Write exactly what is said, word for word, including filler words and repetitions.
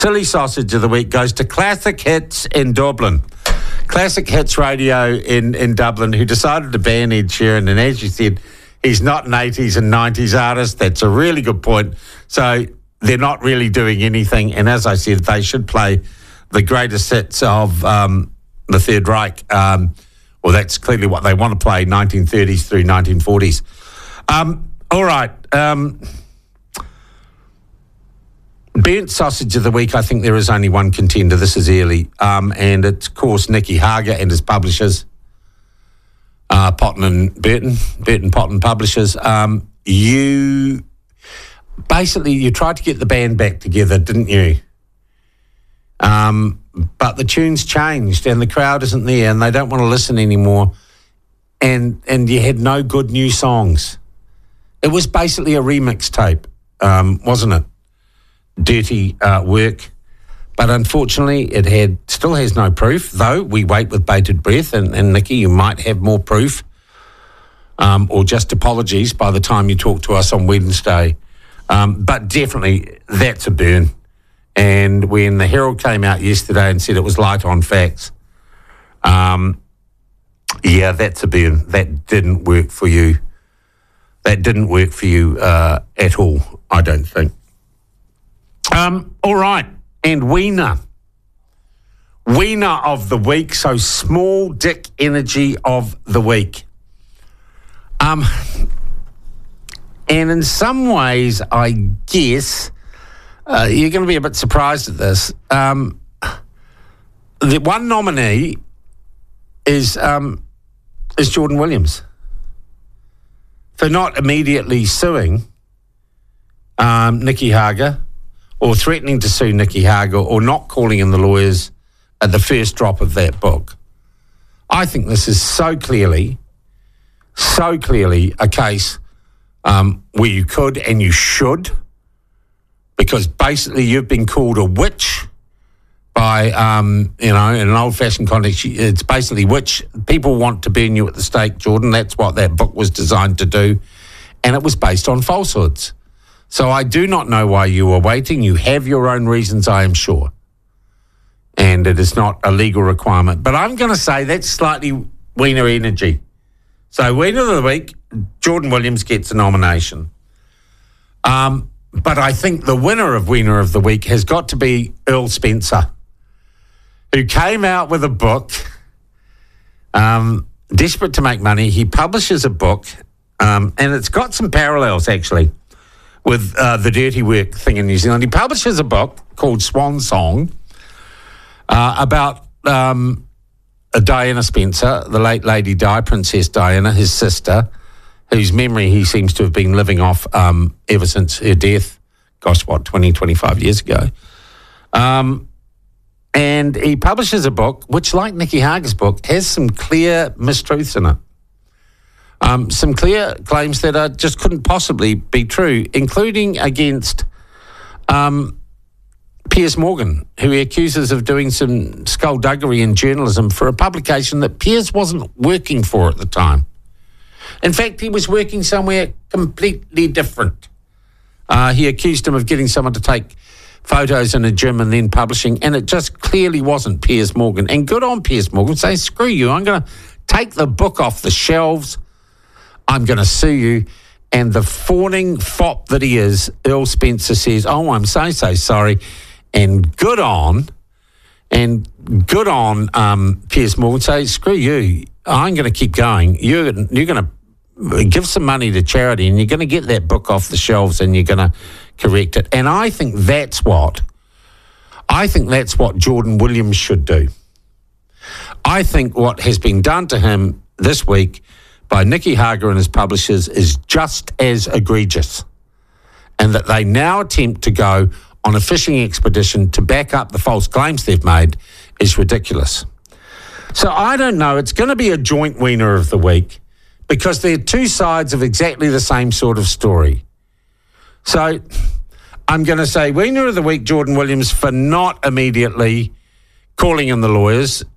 Silly Sausage of the Week goes to Classic Hits in Dublin. Classic Hits Radio in, in Dublin, who decided to ban Ed Sheeran. And as you said, he's not an eighties and nineties artist. That's a really good point. So they're not really doing anything. And as I said, they should play the greatest hits of um, the Third Reich. Um, well, that's clearly what they want to play, nineteen thirties through nineteen forties. Um, all right. Um, Burnt Sausage of the Week, I think there is only one contender. This is early. Um, and it's, of course, Nicky Hager and his publishers, uh, Potten and Burton, Burton Potten Publishers. Um, you, basically, you tried to get the band back together, didn't you? Um, but the tune's changed and the crowd isn't there and they don't want to listen anymore. And, and you had no good new songs. It was basically a remix tape, um, wasn't it? Dirty uh, work, but unfortunately it had still has no proof, though we wait with bated breath, and, and Nicky, you might have more proof um, or just apologies by the time you talk to us on Wednesday, um, but definitely that's a burn. And when the Herald came out yesterday and said it was light on facts, um, yeah, that's a burn. That didn't work for you. That didn't work for you uh, at all, I don't think. Um, all right, and Wiener. Wiener of the week, so small dick energy of the week. Um, and in some ways, I guess, uh, you're going to be a bit surprised at this. Um, the one nominee is, um, is Jordan Williams for not immediately suing um, Nicky Hager, or threatening to sue Nicky Hager, or not calling in the lawyers at the first drop of that book. I think this is so clearly, so clearly a case um, where you could and you should, because basically you've been called a witch by, um, you know, in an old-fashioned context, it's basically witch. People want to burn you at the stake, Jordan. That's what that book was designed to do. And it was based on falsehoods. So I do not know why you were waiting. You have your own reasons, I am sure. And it is not a legal requirement. But I'm going to say that's slightly Wiener energy. So Wiener of the Week, Jordan Williams gets a nomination. Um, but I think the winner of Wiener of the Week has got to be Earl Spencer, who came out with a book, um, desperate to make money. He publishes a book, um, and it's got some parallels, actually, with uh, the dirty work thing in New Zealand. He publishes a book called Swan Song uh, about um, Diana Spencer, the late Lady Di, Princess Diana, his sister, whose memory he seems to have been living off um, ever since her death, gosh, what, twenty, twenty-five years ago. Um, and he publishes a book which, like Nicky Hager's book, has some clear mistruths in it. Um, some clear claims that are, just couldn't possibly be true, including against um, Piers Morgan, who he accuses of doing some skullduggery in journalism for a publication that Piers wasn't working for at the time. In fact, he was working somewhere completely different. Uh, he accused him of getting someone to take photos in a gym and then publishing, and it just clearly wasn't Piers Morgan. And good on Piers Morgan, saying, screw you, I'm going to take the book off the shelves, I'm going to sue you. And the fawning fop that he is, Earl Spencer says, oh, I'm so, so sorry. And good on, and good on um, Piers Morgan, say, screw you, I'm going to keep going. You're, you're going to give some money to charity and you're going to get that book off the shelves and you're going to correct it. And I think that's what, I think that's what Jordan Williams should do. I think what has been done to him this week by Nicky Hager and his publishers is just as egregious, and that they now attempt to go on a fishing expedition to back up the false claims they've made is ridiculous. So I don't know. It's going to be a joint Wiener of the Week because they're two sides of exactly the same sort of story. So I'm going to say Wiener of the Week, Jordan Williams, for not immediately calling in the lawyers